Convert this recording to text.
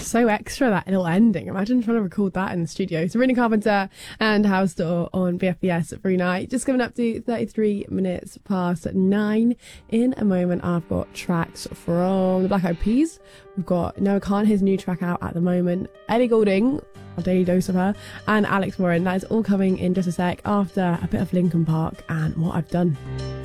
so extra, that little ending. Imagine trying to record that in the studio. Sabrina Carpenter and House Door on BFBS every night. Just coming up to 33 minutes past 9. In a moment, I've got tracks from the Black Eyed Peas. We've got Noah Khan, his new track out at the moment. Ellie Goulding, our daily dose of her, and Alex Warren. That is all coming in just a sec after a bit of Linkin Park and What I've Done.